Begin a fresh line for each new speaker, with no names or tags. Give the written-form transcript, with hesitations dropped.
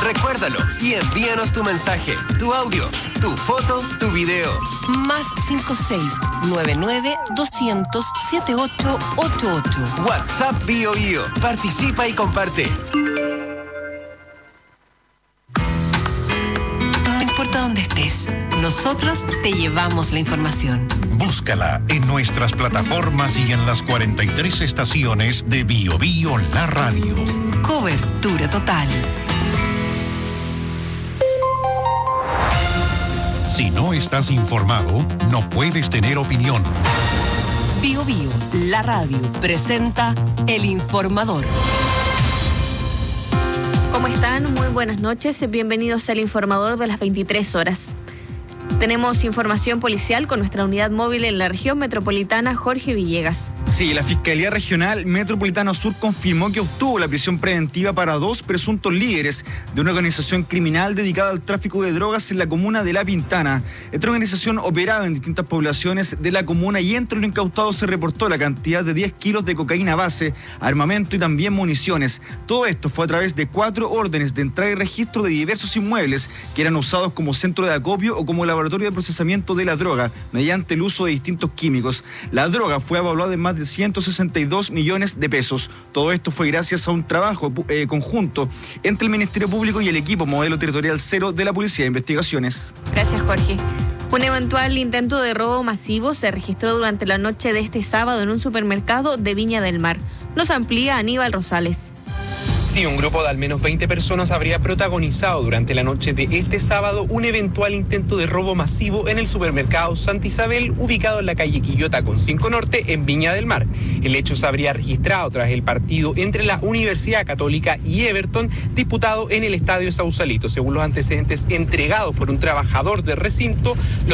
Recuérdalo y envíanos tu mensaje, tu audio, tu foto, tu video.
Más 56-99-200-7888.
WhatsApp Bio Bio. Participa y comparte.
No importa dónde estés, nosotros te llevamos la información.
Búscala en nuestras plataformas y en las 43 estaciones de Bio Bio La Radio.
Cobertura total.
Si no estás informado, no puedes tener opinión.
Bio Bio, la radio, presenta El Informador.
¿Cómo están? Muy buenas noches. Bienvenidos al Informador de las 23 horas. Tenemos información policial con nuestra unidad móvil en la región metropolitana, Jorge Villegas.
Sí, la Fiscalía Regional Metropolitana Sur confirmó que obtuvo la prisión preventiva para 2 presuntos líderes de una organización criminal dedicada al tráfico de drogas en la comuna de La Pintana. Esta organización operaba en distintas poblaciones de la comuna y entre lo incautado se reportó la cantidad de 10 kilos de cocaína base, armamento y también municiones. Todo esto fue a través de 4 órdenes de entrada y registro de diversos inmuebles que eran usados como centro de acopio o como laboratorio de procesamiento de la droga mediante el uso de distintos químicos. La droga fue evaluada en más de 162 millones de pesos. Todo esto fue gracias a un trabajo conjunto entre el Ministerio Público y el equipo Modelo Territorial 0 de la Policía de Investigaciones.
Gracias, Jorge. Un eventual intento de robo masivo se registró durante la noche de este sábado en un supermercado de Viña del Mar. Nos amplía Aníbal Rosales.
Sí, un grupo de al menos 20 personas habría protagonizado durante la noche de este sábado un eventual intento de robo masivo en el supermercado Santa Isabel, ubicado en la calle Quillota con 5 Norte, en Viña del Mar. El hecho se habría registrado tras el partido entre la Universidad Católica y Everton, disputado en el Estadio Sausalito. Según los antecedentes entregados por un trabajador del recinto,